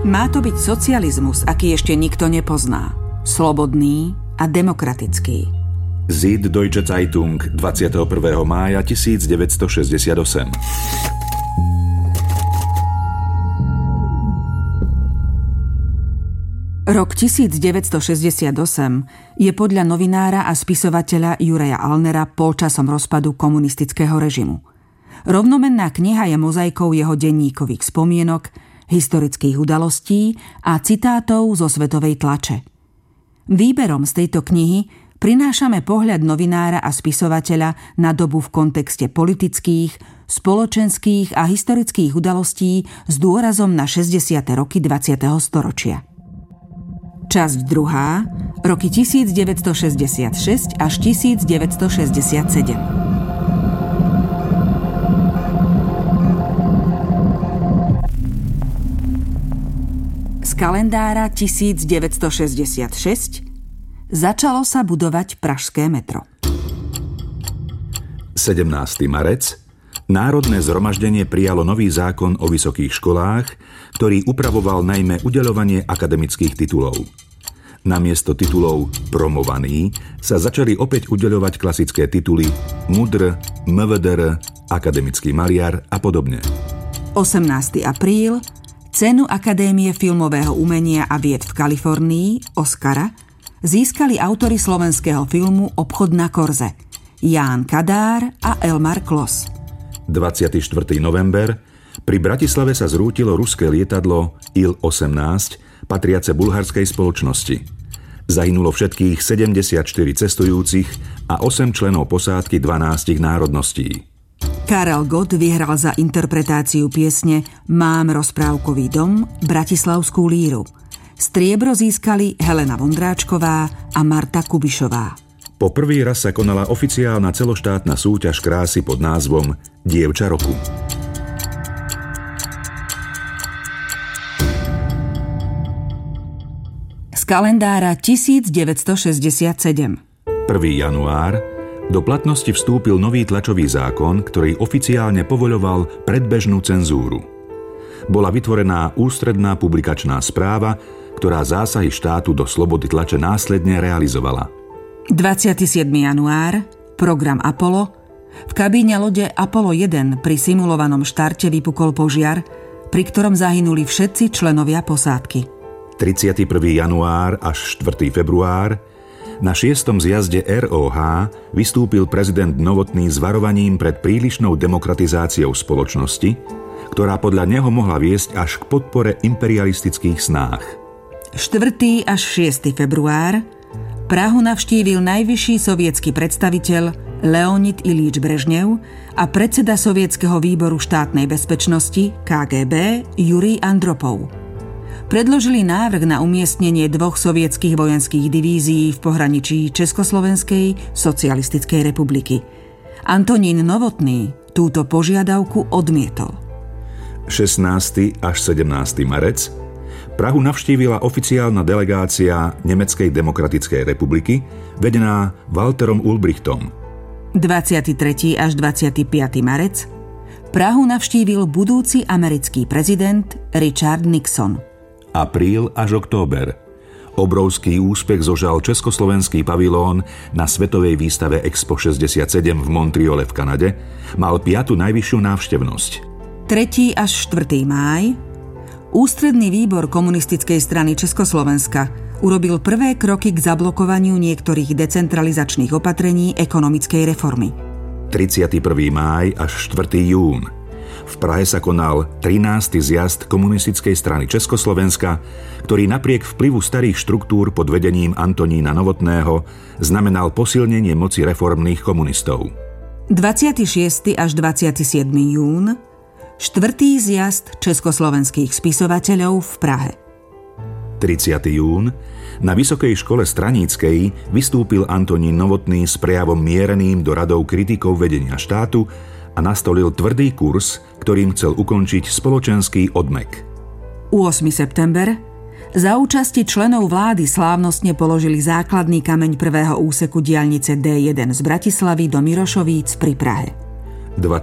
Má to byť socializmus, aký ešte nikto nepozná. Slobodný a demokratický. Süddeutsche Zeitung 21. mája 1968. Rok 1968 je podľa novinára a spisovateľa Juraja Allnera polčasom rozpadu komunistického režimu. Rovnomenná kniha je mozaikou jeho denníkových spomienok, historických udalostí a citátov zo svetovej tlače. Výberom z tejto knihy prinášame pohľad novinára a spisovateľa na dobu v kontexte politických, spoločenských a historických udalostí s dôrazom na 60. roky 20. storočia. Časť 2. Roky 1966 až 1967. Z kalendára 1966 začalo sa budovať pražské metro. 17. marec. Národné zhromaždenie prijalo nový zákon o vysokých školách, ktorý upravoval najmä udeľovanie akademických titulov. Namiesto titulov promovaný sa začali opäť udeľovať klasické tituly MUDr, MVDR, akademický maliar a podobne. 18. apríl. Cenu Akadémie filmového umenia a vied v Kalifornii, Oscara, získali autori slovenského filmu Obchod na korze, Ján Kadár a Elmar Klos. 24. november. Pri Bratislave sa zrútilo ruské lietadlo Il-18, patriace bulharskej spoločnosti. Zahynulo všetkých 74 cestujúcich a 8 členov posádky 12 národností. Karel Gott vyhral za interpretáciu piesne Mám rozprávkový dom Bratislavskú líru. Striebro získali Helena Vondráčková a Marta Kubišová. Po prvý raz sa konala oficiálna celoštátna súťaž krásy pod názvom Dievča roku. Z kalendára 1967. 1. január. Do platnosti vstúpil nový tlačový zákon, ktorý oficiálne povoľoval predbežnú cenzúru. Bola vytvorená ústredná publikačná správa, ktorá zásahy štátu do slobody tlače následne realizovala. 27. január. Program Apollo. V kabíne lode Apollo 1 pri simulovanom štarte vypukol požiar, pri ktorom zahynuli všetci členovia posádky. 31. január až 4. február. Na 6. zjazde ROH vystúpil prezident Novotný s varovaním pred prílišnou demokratizáciou spoločnosti, ktorá podľa neho mohla viesť až k podpore imperialistických snách. 4. až 6. február. Prahu navštívil najvyšší sovietský predstaviteľ Leonid Ilíč Brežnev a predseda Sovietskeho výboru štátnej bezpečnosti KGB Jurij Andropov. Predložili návrh na umiestnenie 2 sovietských vojenských divízií v pohraničí Československej socialistickej republiky. Antonín Novotný túto požiadavku odmietol. 16. až 17. marec. Prahu navštívila oficiálna delegácia Nemeckej demokratickej republiky, vedená Walterom Ulbrichtom. 23. až 25. marec. Prahu navštívil budúci americký prezident Richard Nixon. Apríl až október. Obrovský úspech zožal československý pavilón na svetovej výstave Expo 67 v Montreale v Kanade, mal 5. najvyššiu návštevnosť. 3. až 4. máj. Ústredný výbor komunistickej strany Československa urobil prvé kroky k zablokovaniu niektorých decentralizačných opatrení ekonomickej reformy. 31. máj až 4. jún. V Prahe sa konal 13. zjazd komunistickej strany Československa, ktorý napriek vplyvu starých štruktúr pod vedením Antonína Novotného znamenal posilnenie moci reformných komunistov. 26. až 27. jún. 4. zjazd československých spisovateľov v Prahe. 30. jún. Na Vysokej škole Straníckej vystúpil Antonín Novotný s prejavom miereným do radov kritikov vedenia štátu a nastolil tvrdý kurz, ktorým chcel ukončiť spoločenský odmek. 8. september. Za účasti členov vlády slávnostne položili základný kameň prvého úseku diaľnice D1 z Bratislavy do Mirošovíc pri Prahe. 29.